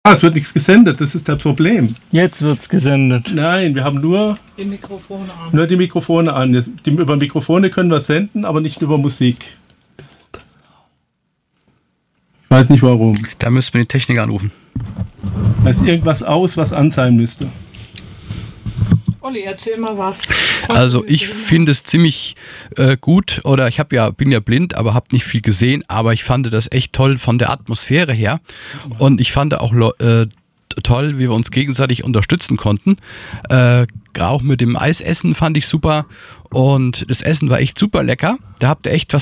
Es wird nichts gesendet, das ist das Problem. Jetzt wird's gesendet. Nein, wir haben nur Die Mikrofone an. die Mikrofone an. Über Mikrofone können wir senden, aber nicht über Musik. Ich weiß nicht warum. Da müssten wir die Techniker anrufen. Da ist irgendwas aus, was an sein müsste. Olli, erzähl mal was. Also ich finde es ziemlich gut, oder bin ja blind, aber habe nicht viel gesehen, aber ich fand das echt toll von der Atmosphäre her und ich fand auch toll, wie wir uns gegenseitig unterstützen konnten. Auch mit dem Eisessen fand ich super und das Essen war echt super lecker. Da habt ihr echt was